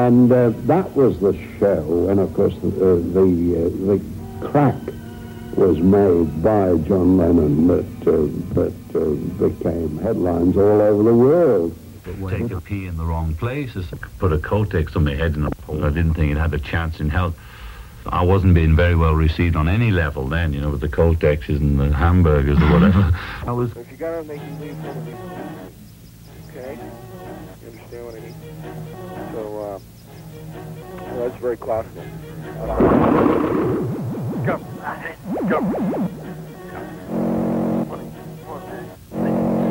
And that was the show, and of course the crack was made by John Lennon that became headlines all over the world. Take a pee in the wrong place, put a Kotex on my head, and I didn't think it had a chance in hell. I wasn't being very well received on any level then, you know, with the Kotexes and the hamburgers or whatever. I was. If you gotta make you leave front of me, okay? You understand what I mean? So, well, that's very classical. Go. Go.